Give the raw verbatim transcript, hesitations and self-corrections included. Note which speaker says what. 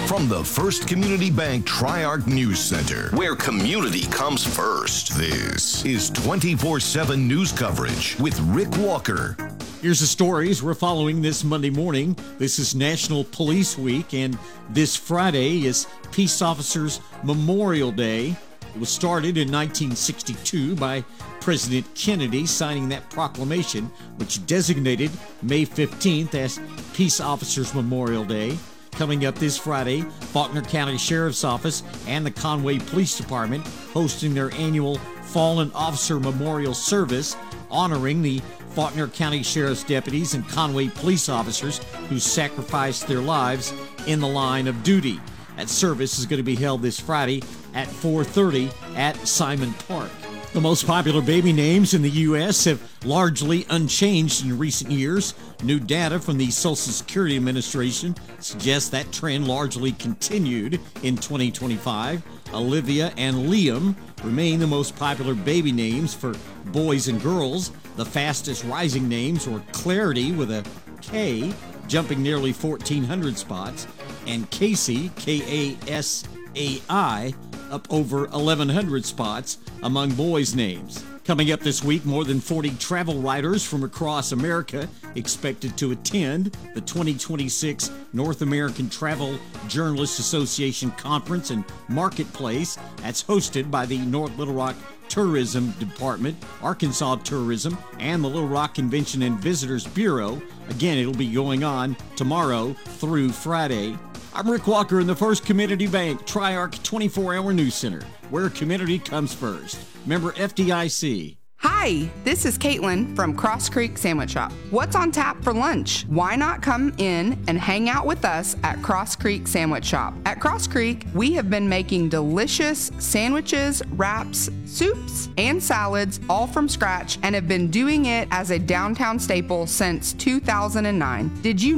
Speaker 1: From the First Community Bank Tri-Arc News Center, where community comes first. This is twenty-four seven news coverage with Rick Walker.
Speaker 2: Here's the stories we're following this Monday morning. This is National Police Week, and this Friday is Peace Officers Memorial Day. It was started in nineteen sixty-two by President Kennedy, signing that proclamation, which designated May fifteenth as Peace Officers Memorial Day. Coming up this Friday, Faulkner County Sheriff's Office and the Conway Police Department hosting their annual Fallen Officer Memorial Service, honoring the Faulkner County Sheriff's deputies and Conway police officers who sacrificed their lives in the line of duty. That service is going to be held this Friday at four thirty at Simon Park. The most popular baby names in the U S have largely unchanged in recent years. New data from the Social Security Administration suggests that trend largely continued in twenty twenty-five. Olivia and Liam remain the most popular baby names for boys and girls. The fastest rising names were Clarity with a K, jumping nearly fourteen hundred spots, and Casey, K A S A I, up over eleven hundred spots among boys' names. Coming up this week, more than forty travel writers from across America expected to attend the twenty twenty-six North American Travel Journalists Association Conference and Marketplace. That's hosted by the North Little Rock Tourism Department, Arkansas Tourism, and the Little Rock Convention and Visitors Bureau. Again, it'll be going on tomorrow through Friday. I'm Rick Walker in the First Community Bank Tri-Arc twenty-four hour News Center, where community comes first. Member F D I C.
Speaker 3: Hi, this is Caitlin from Cross Creek Sandwich Shop. What's on tap for lunch? Why not come in and hang out with us at Cross Creek Sandwich Shop? At Cross Creek, we have been making delicious sandwiches, wraps, soups, and salads all from scratch and have been doing it as a downtown staple since two thousand nine. Did you